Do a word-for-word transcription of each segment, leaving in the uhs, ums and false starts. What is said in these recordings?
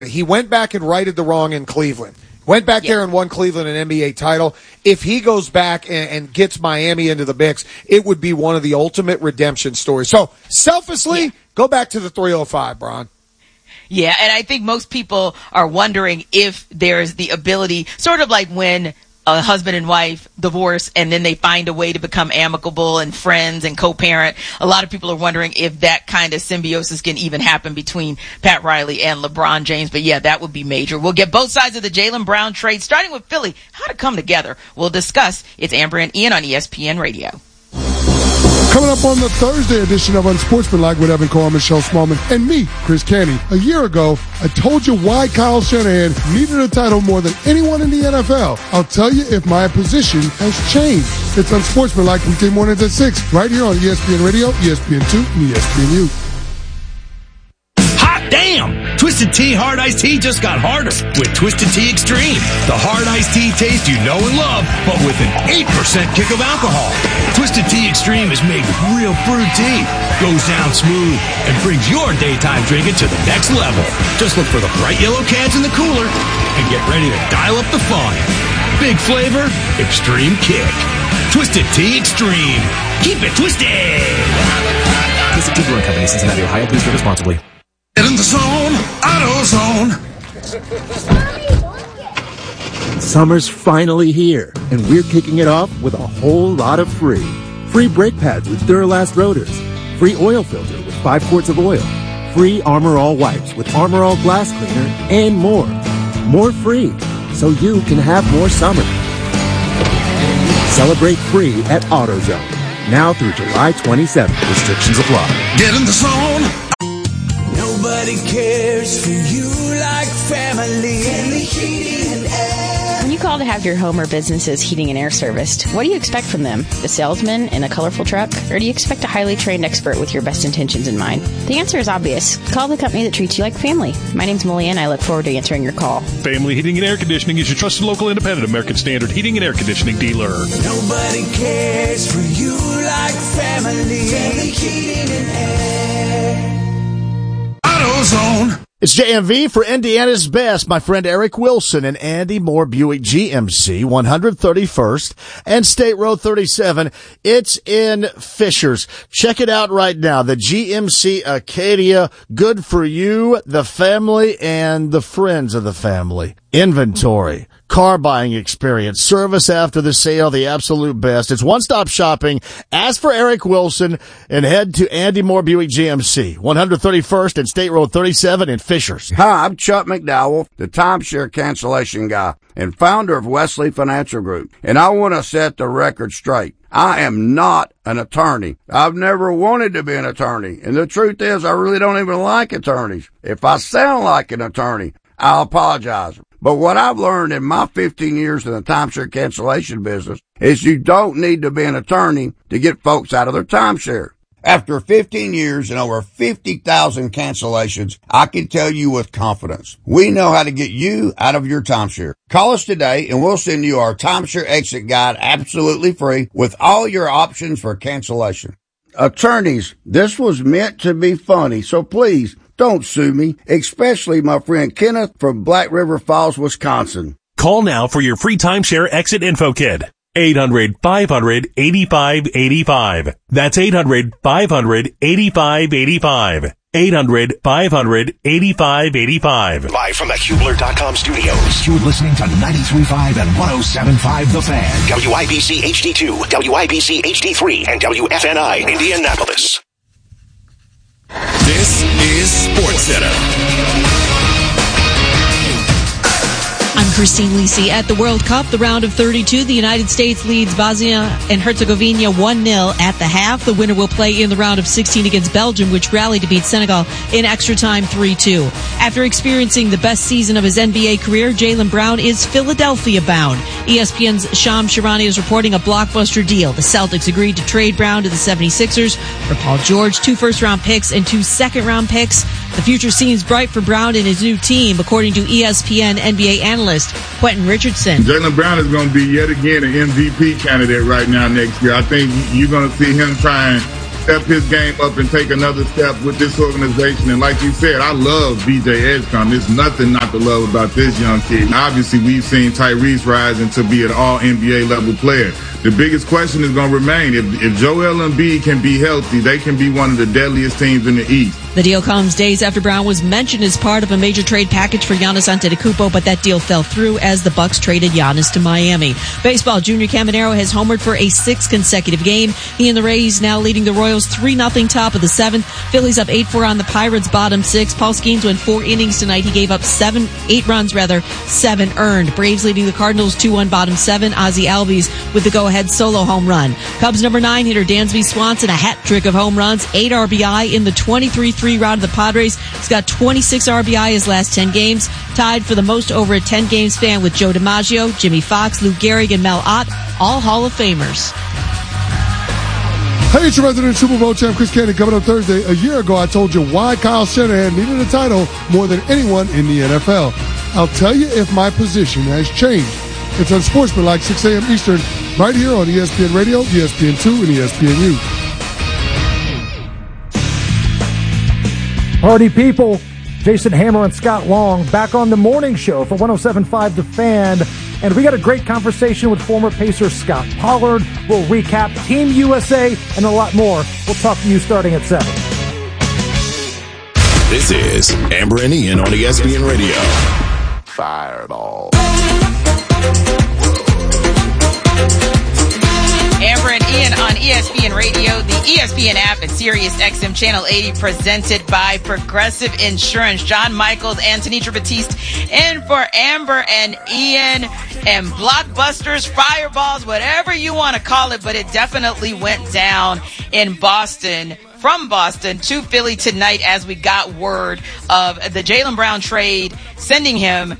He went back and righted the wrong in Cleveland. Went back yeah. there and won Cleveland an N B A title. If he goes back and, and gets Miami into the mix, it would be one of the ultimate redemption stories. So, selfishly, yeah. go back to the three oh five, Bron. Yeah, and I think most people are wondering if there's the ability, sort of like when a husband and wife divorce and then they find a way to become amicable and friends and co-parent. A lot of people are wondering if that kind of symbiosis can even happen between Pat Riley and LeBron James. But yeah, that would be major. We'll get both sides of the Jaylen Brown trade, starting with Philly, how to come together. We'll discuss. It's Amber and Ian on E S P N Radio. Coming up on the Thursday edition of Unsportsmanlike with Evan Carr, Michelle Smallman, and me, Chris Canty. A year ago, I told you why Kyle Shanahan needed a title more than anyone in the N F L. I'll tell you if my position has changed. It's Unsportsmanlike weekday mornings at six, right here on E S P N Radio, E S P N two, and E S P N U. Hot damn! Twisted Tea Hard Iced Tea just got harder with Twisted Tea Extreme. The hard iced tea taste you know and love, but with an eight percent kick of alcohol. Twisted Tea Extreme is made with real brewed tea, goes down smooth, and brings your daytime drinking to the next level. Just look for the bright yellow cans in the cooler and get ready to dial up the fun. Big flavor, extreme kick. Twisted Tea Extreme. Keep it twisted! Twisted Tea Brewing Company, Cincinnati, Ohio. Please drink responsibly. Get in the zone, AutoZone. Summer's finally here, and we're kicking it off with a whole lot of free. Free brake pads with Duralast rotors. Free oil filter with five quarts of oil. Free Armor All wipes with Armor All glass cleaner, and more. More free, so you can have more summer. Celebrate free at AutoZone. Now through July twenty-seventh. Restrictions apply. Get in the zone. Nobody cares for you like family. Family Heating and Air. When you call to have your home or business's heating and air serviced, what do you expect from them? The salesman in a colorful truck? Or do you expect a highly trained expert with your best intentions in mind? The answer is obvious. Call the company that treats you like family. My name's Molly, and I look forward to answering your call. Family Heating and Air Conditioning is your trusted local independent American Standard heating and air conditioning dealer. Nobody cares for you like family. Family Heating and Air. AutoZone. It's J M V for Indiana's best. My friend Eric Wilson and Andy Moore Buick G M C, one thirty-first and State Road thirty-seven. It's in Fishers. Check it out right now. The G M C Acadia, good for you, the family, and the friends of the family. Inventory, car buying experience, service after the sale, the absolute best. It's one-stop shopping. Ask for Eric Wilson and head to Andy Moore Buick G M C, one thirty-first and State Road thirty-seven in Fishers. Hi, I'm Chuck McDowell, the timeshare cancellation guy and founder of Wesley Financial Group. And I want to set the record straight. I am not an attorney. I've never wanted to be an attorney. And the truth is, I really don't even like attorneys. If I sound like an attorney, I'll apologize. But what I've learned in my fifteen years in the timeshare cancellation business is you don't need to be an attorney to get folks out of their timeshare. After fifteen years and over fifty thousand cancellations, I can tell you with confidence, we know how to get you out of your timeshare. Call us today and we'll send you our timeshare exit guide absolutely free with all your options for cancellation. Attorneys, this was meant to be funny, so please don't sue me, especially my friend Kenneth from Black River Falls, Wisconsin. Call now for your free timeshare exit info kit. eight hundred, five hundred, eighty-five eighty-five. That's eight hundred, five hundred, eighty-five eighty-five. eight hundred, five hundred, eighty-five eighty-five. Live from the Hubler dot com studios. You're listening to ninety-three point five and one oh seven point five The Fan. W I B C H D two, W I B C H D three, and W F N I Indianapolis. This is SportsCenter. I'm Christine Lisi. At the World Cup, the round of thirty-two, the United States leads Bosnia and Herzegovina one nil at the half. The winner will play in the round of sixteen against Belgium, which rallied to beat Senegal in extra time three two. After experiencing the best season of his N B A career, Jaylen Brown is Philadelphia bound. E S P N's Sham Shirani is reporting a blockbuster deal. The Celtics agreed to trade Brown to the seventy-sixers for Paul George, two first-round picks, and two second-round picks. The future seems bright for Brown and his new team, according to E S P N N B A analyst Quentin Richardson. Jaylen Brown is going to be yet again an M V P candidate right now next year. I think you're going to see him trying step his game up and take another step with this organization. And like you said, I love B J Edgecombe. There's nothing not to love about this young kid. And obviously, we've seen Tyrese rising to be an all N B A level player. The biggest question is going to remain, if, if Joel Embiid can be healthy, they can be one of the deadliest teams in the East. The deal comes days after Brown was mentioned as part of a major trade package for Giannis Antetokounmpo, but that deal fell through as the Bucks traded Giannis to Miami. Baseball, Junior Caminero has homered for a sixth consecutive game. He and the Rays now leading the Royals three nothing top of the seventh. Phillies up eight four on the Pirates bottom six. Paul Skeens went four innings tonight. He gave up seven, eight runs rather, seven earned. Braves leading the Cardinals two one bottom seven. Ozzie Albies with the go-ahead solo home run. Cubs number nine hitter Dansby Swanson, a hat trick of home runs, eight R B I in the twenty-three three round of the Padres. He's got twenty-six R B I his last ten games, tied for the most over a ten game span with Joe DiMaggio, Jimmy Fox, Lou Gehrig, and Mel Ott, all Hall of Famers. Hey, it's your resident Super Bowl champ, Chris Candy, coming up Thursday. A year ago, I told you why Kyle Shanahan needed a title more than anyone in the N F L. I'll tell you if my position has changed. It's Unsportsmanlike, six a.m. Eastern, right here on E S P N Radio, E S P N two, and E S P N U. Party people, Jason Hammer and Scott Long back on the morning show for one oh seven point five The Fan. And we got a great conversation with former Pacer Scott Pollard. We'll recap Team U S A and a lot more. We'll talk to you starting at seven. This is Amber and Ian on E S P N Radio. Fireball. Amber and Ian on E S P N Radio, the E S P N app, and Sirius X M Channel eighty, presented by Progressive Insurance. John Michaels and Tanitra Batiste in for Amber and Ian, and blockbusters, fireballs, whatever you want to call it, but it definitely went down in Boston. From Boston to Philly tonight as we got word of the Jaylen Brown trade, sending him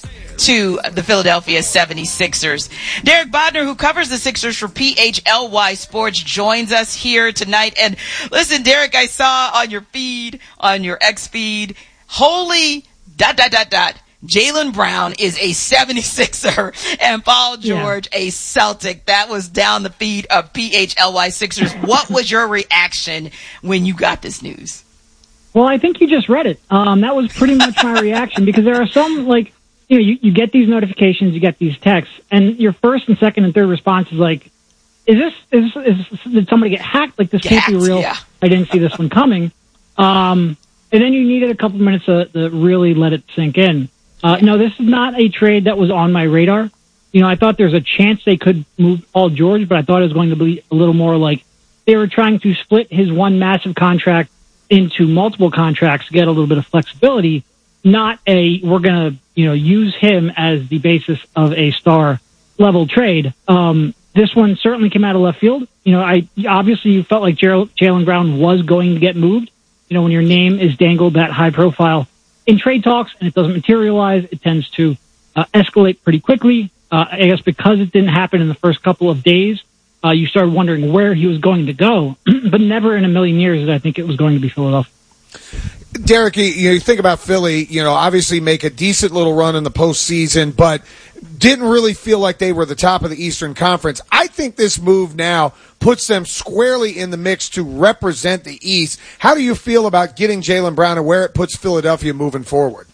to the Philadelphia seventy-sixers. Derek Bodner, who covers the Sixers for P H L Y Sports, joins us here tonight. And listen, Derek, I saw on your feed, on your X feed, holy dot, dot, dot, dot, Jaylen Brown is a seventy-sixer and Paul George yeah. a Celtic. That was down the feed of P H L Y Sixers. What was your reaction when you got this news? Well, I think you just read it. Um, that was pretty much my reaction, because there are some, like, you know, you, you get these notifications, you get these texts, and your first and second and third response is like, is this, is, is did somebody get hacked? Like, this get can't hacked, be real. Yeah. I didn't see this one coming. Um, and then you needed a couple minutes to, to really let it sink in. Uh, no, this is not a trade that was on my radar. You know, I thought there's a chance they could move Paul George, but I thought it was going to be a little more like they were trying to split his one massive contract into multiple contracts to get a little bit of flexibility, not a, we're going to, you know, use him as the basis of a star level trade. Um, this one certainly came out of left field. You know, I, obviously you felt like Jaylen Brown was going to get moved. You know, when your name is dangled that high profile in trade talks and it doesn't materialize, it tends to uh, escalate pretty quickly. Uh, I guess because it didn't happen in the first couple of days, uh, you started wondering where he was going to go, but never in a million years did I think it was going to be Philadelphia. Derek, you, you think about Philly, you know, obviously make a decent little run in the postseason, but didn't really feel like they were the top of the Eastern Conference. I think this move now puts them squarely in the mix to represent the East. How do you feel about getting Jaylen Brown and where it puts Philadelphia moving forward?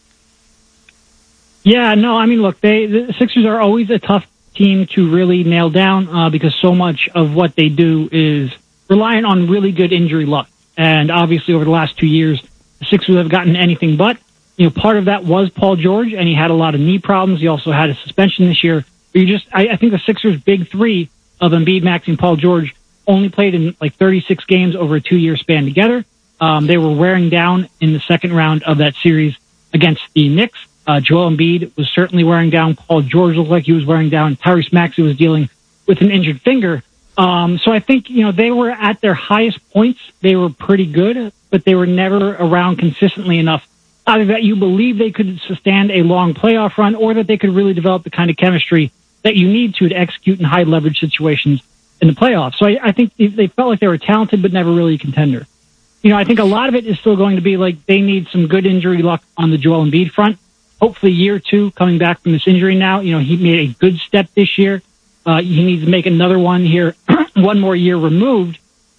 Yeah, no, I mean, look, they, the Sixers are always a tough team to really nail down uh, because so much of what they do is reliant on really good injury luck. And obviously over the last two years, the Sixers have gotten anything but. You know, part of that was Paul George, and he had a lot of knee problems. He also had a suspension this year. But you just, I, I think the Sixers' big three of Embiid, Max, and Paul George only played in like thirty-six games over a two-year span together. Um, they were wearing down in the second round of that series against the Knicks. Uh, Joel Embiid was certainly wearing down. Paul George looked like he was wearing down. Tyrese Maxey was dealing with an injured finger. Um, so I think, you know, they were at their highest points. They were pretty good, but they were never around consistently enough either that you believe they could sustain a long playoff run or that they could really develop the kind of chemistry that you need to to execute in high leverage situations in the playoffs. So I, I think they felt like they were talented, but never really a contender. You know, I think a lot of it is still going to be like they need some good injury luck on the Joel Embiid front. Hopefully year two coming back from this injury now, you know, he made a good step this year. Uh, he needs to make another one here, one more year removed.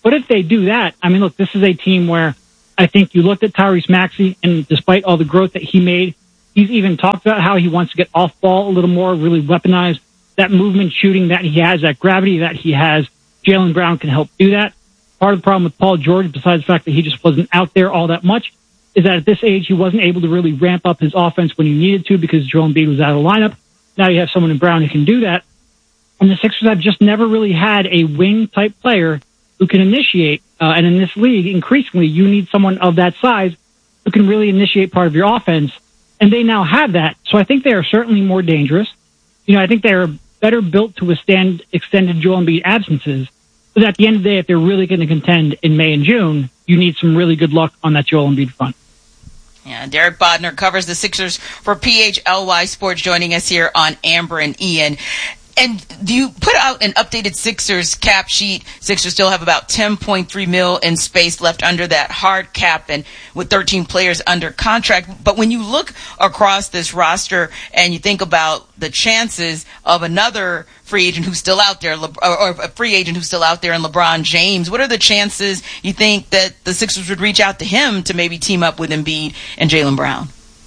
But if they do that, I mean, look, this is a team where I think you looked at Tyrese Maxey, and despite all the growth that he made, he's even talked about how he wants to get off ball a little more, really weaponize that movement shooting that he has, that gravity that he has. Jaylen Brown can help do that. Part of the problem with Paul George, besides the fact that he just wasn't out there all that much, is that at this age, he wasn't able to really ramp up his offense when he needed to because Joel Embiid was out of the lineup. Now you have someone in Brown who can do that. And the Sixers have just never really had a wing-type player who can initiate. Uh, and in this league, increasingly, you need someone of that size who can really initiate part of your offense. And they now have that. So I think they are certainly more dangerous. You know, I think they are better built to withstand extended Joel Embiid absences. But at the end of the day, if they're really going to contend in May and June, you need some really good luck on that Joel Embiid front. Yeah, Derek Bodner covers the Sixers for P H L Y Sports, joining us here on Amber and Ian. And you put out an updated Sixers cap sheet. Sixers still have about ten point three mil in space left under that hard cap, and with thirteen players under contract. But when you look across this roster and you think about the chances of another free agent who's still out there, or a free agent who's still out there in LeBron James, what are the chances you think that the Sixers would reach out to him to maybe team up with Embiid and Jaylen Brown?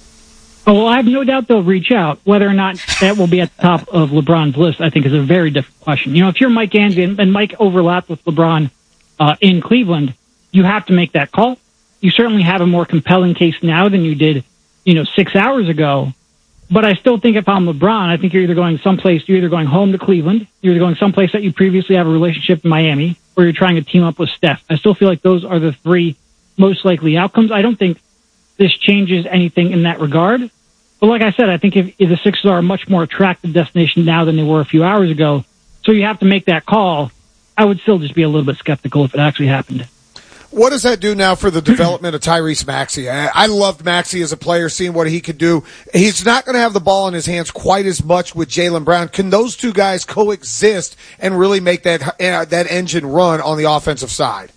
Oh, well, I have no doubt they'll reach out. Whether or not that will be at the top of LeBron's list, I think, is a very different question. You know, if you're Mike Andy, and Mike overlapped with LeBron uh, in Cleveland, you have to make that call. You certainly have a more compelling case now than you did, you know, six hours ago. But I still think if I'm LeBron, I think you're either going someplace, you're either going home to Cleveland, you're either going someplace that you previously have a relationship in Miami, or you're trying to team up with Steph. I still feel like those are the three most likely outcomes. I don't think this changes anything in that regard. But like I said, I think if, if the Sixers are a much more attractive destination now than they were a few hours ago, so you have to make that call, I would still just be a little bit skeptical if it actually happened. What does that do now for the development of Tyrese Maxey? I, I loved Maxey as a player, seeing what he could do. He's not going to have the ball in his hands quite as much with Jaylen Brown. Can those two guys coexist and really make that uh, that engine run on the offensive side?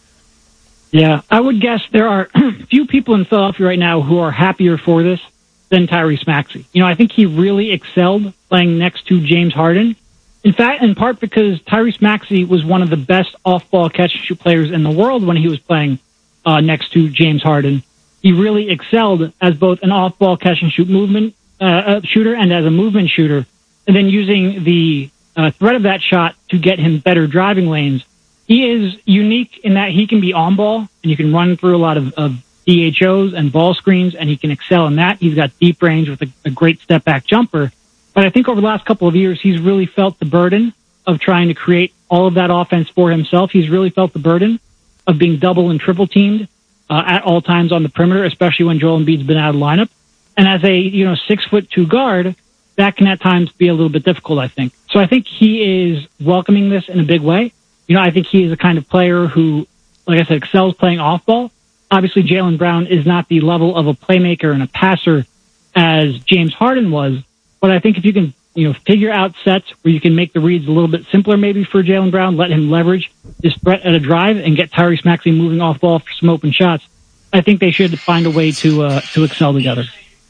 Yeah, I would guess there are few people in Philadelphia right now who are happier for this than Tyrese Maxey. You know, I think he really excelled playing next to James Harden. In fact, in part because Tyrese Maxey was one of the best off-ball catch-and-shoot players in the world when he was playing uh, next to James Harden. He really excelled as both an off-ball catch-and-shoot movement uh, shooter and as a movement shooter, and then using the uh, threat of that shot to get him better driving lanes. He is unique in that he can be on-ball, and you can run through a lot of, of D H Os and ball screens, and he can excel in that. He's got deep range with a, a great step-back jumper. But I think over the last couple of years, he's really felt the burden of trying to create all of that offense for himself. He's really felt the burden of being double and triple teamed uh, at all times on the perimeter, especially when Joel Embiid's been out of the lineup. And as a, you know, six foot two guard, that can at times be a little bit difficult, I think. So I think he is welcoming this in a big way. You know, I think he is the kind of player who, like I said, excels playing off ball. Obviously, Jaylen Brown is not the level of a playmaker and a passer as James Harden was. But I think if you can, you know, figure out sets where you can make the reads a little bit simpler maybe for Jaylen Brown, let him leverage his threat at a drive and get Tyrese Maxey moving off ball for some open shots, I think they should find a way to uh, to excel together.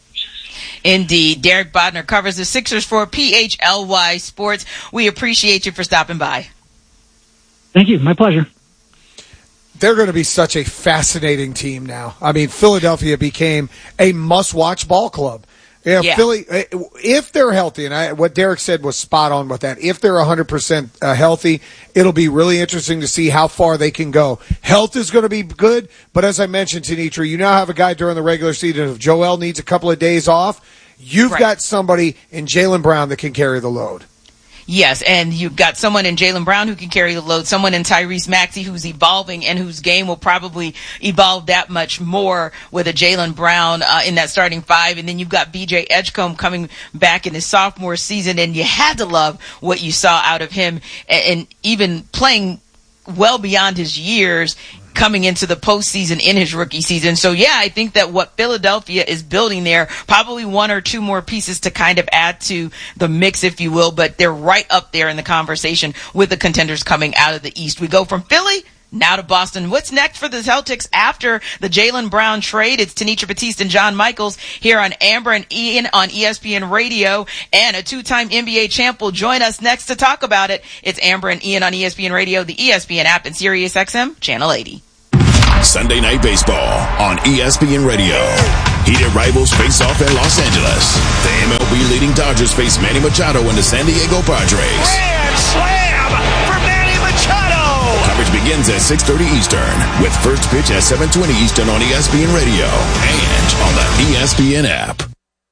Indeed. Derek Bodner covers the Sixers for P H L Y Sports. We appreciate you for stopping by. Thank you. My pleasure. They're going to be such a fascinating team now. I mean, Philadelphia became a must-watch ball club. Yeah, yeah. Philly, if they're healthy, and I, what Derek said was spot on with that, if they're one hundred percent uh, healthy, it'll be really interesting to see how far they can go. Health is going to be good, but as I mentioned, Tanitra, you now have a guy during the regular season. If Joel needs a couple of days off, you've right. got somebody in Jaylen Brown that can carry the load. Yes, and you've got someone in Jaylen Brown who can carry the load, someone in Tyrese Maxey who's evolving and whose game will probably evolve that much more with a Jaylen Brown uh, in that starting five. And then you've got B J Edgecombe coming back in his sophomore season, and you had to love what you saw out of him, and, and even playing well beyond his years coming into the postseason in his rookie season. So, yeah, I think that what Philadelphia is building there, probably one or two more pieces to kind of add to the mix, if you will, but they're right up there in the conversation with the contenders coming out of the East. We go from Philly Now to Boston. What's next for the Celtics after the Jaylen Brown trade? It's Tanisha Batiste and John Michaels here on Amber and Ian on E S P N Radio. And a two-time N B A champ will join us next to talk about it. It's Amber and Ian on E S P N Radio, the E S P N app, and Sirius X M, Channel eighty. Sunday Night Baseball on E S P N Radio. Heated rivals face off in Los Angeles. The M L B leading Dodgers face Manny Machado and the San Diego Padres. Grand slam for Manny Machado! Coverage begins at six thirty Eastern with first pitch at seven twenty Eastern on E S P N Radio and on the E S P N app.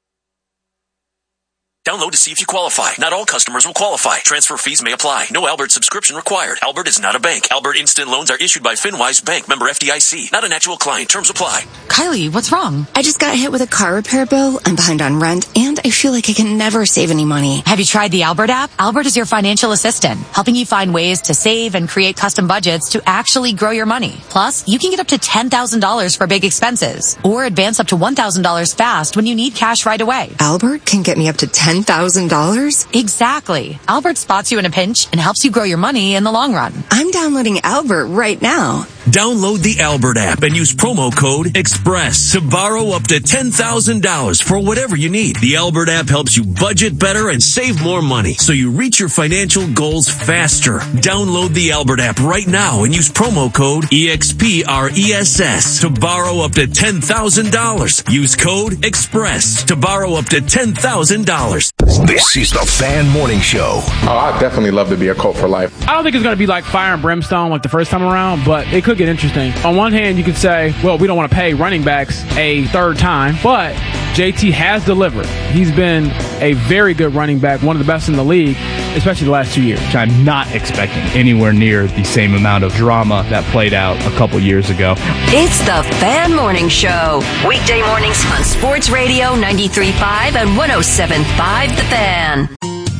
Download to see if you qualify. Not all customers will qualify. Transfer fees may apply. No Albert subscription required. Albert is not a bank. Albert Instant Loans are issued by FinWise Bank, member F D I C. Not an actual client. Terms apply. Kylie, what's wrong? I just got hit with a car repair bill. I'm behind on rent, and I feel like I can never save any money. Have you tried the Albert app? Albert is your financial assistant, helping you find ways to save and create custom budgets to actually grow your money. Plus, you can get up to ten thousand dollars for big expenses, or advance up to one thousand dollars fast when you need cash right away. Albert can get me up to ten thousand dollars? Exactly. Albert spots you in a pinch and helps you grow your money in the long run. I'm downloading Albert right now. Download the Albert app and use promo code EXPRESS to borrow up to ten thousand dollars for whatever you need. The Albert app helps you budget better and save more money so you reach your financial goals faster. Download the Albert app right now and use promo code E X P R E S S to borrow up to ten thousand dollars. Use code EXPRESS to borrow up to ten thousand dollars. This is the Fan Morning Show. Oh, I'd definitely love to be a Colt for life. I don't think it's going to be like fire and brimstone like the first time around, but it could get interesting. On one hand, you could say, well, we don't want to pay running backs a third time, but J T has delivered. He's been a very good running back, one of the best in the league, especially the last two years. I'm not expecting anywhere near the same amount of drama that played out a couple years ago. It's the Fan Morning Show. Weekday mornings on Sports Radio ninety-three point five and one oh seven point five The Fan.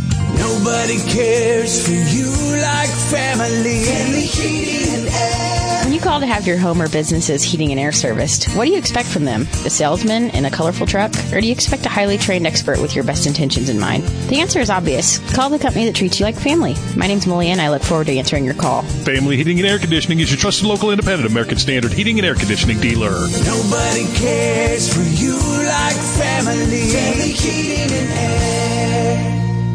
Nobody cares for you like family. Family Heating and Air. When you call to have your home or business's heating and air serviced, what do you expect from them? The salesman in a colorful truck? Or do you expect a highly trained expert with your best intentions in mind? The answer is obvious. Call the company that treats you like family. My name's Molly Ann. I look forward to answering your call. Family Heating and Air Conditioning is your trusted local independent American Standard heating and air conditioning dealer. Nobody cares for you like family. Family Heating and Air.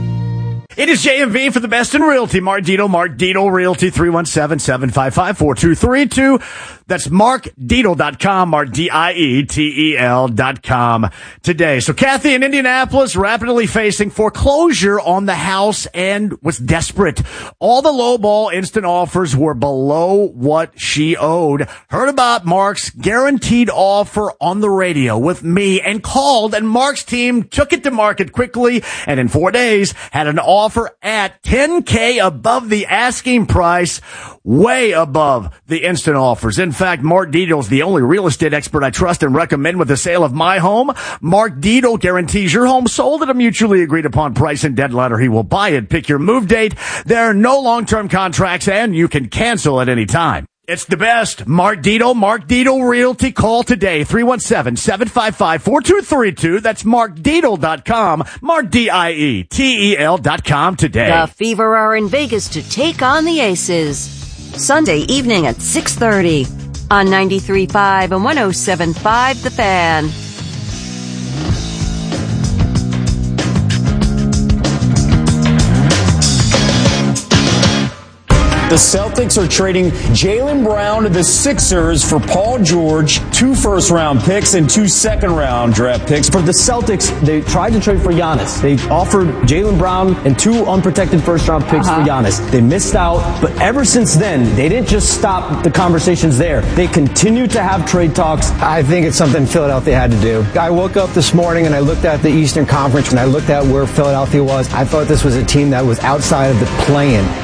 It is J M V for the best in realty. Mark Dito, Mark Dito Realty, three one seven, seven five five, four two three two. That's mark dietel dot com, Mark D I E T E L dot com today. So Kathy in Indianapolis rapidly facing foreclosure on the house and was desperate. All the lowball instant offers were below what she owed. Heard about Mark's guaranteed offer on the radio with me and called, and Mark's team took it to market quickly and in four days had an offer at ten K above the asking price, way above the instant offers. In fact, Mark Dito is the only real estate expert I trust and recommend with the sale of my home. Mark Dito guarantees your home sold at a mutually agreed upon price and deadline, or he will buy it. Pick your move date. There are no long-term contracts, and you can cancel at any time. It's the best. Mark Dito, Mark Dito Realty. Call today, three one seven, seven five five, four two three two. That's mark dietel dot com, Mark D I E T E L dot com today. The Fever are in Vegas to take on the Aces. Sunday evening at six thirty on ninety-three point five and one oh seven point five The Fan. The Celtics are trading Jaylen Brown to the Sixers for Paul George, two first-round picks, and two second-round draft picks. For the Celtics, they tried to trade for Giannis. They offered Jaylen Brown and two unprotected first-round picks uh-huh. for Giannis. They missed out, but ever since then, they didn't just stop the conversations there. They continue to have trade talks. I think it's something Philadelphia had to do. I woke up this morning and I looked at the Eastern Conference and I looked at where Philadelphia was. I thought this was a team that was outside of the play-in.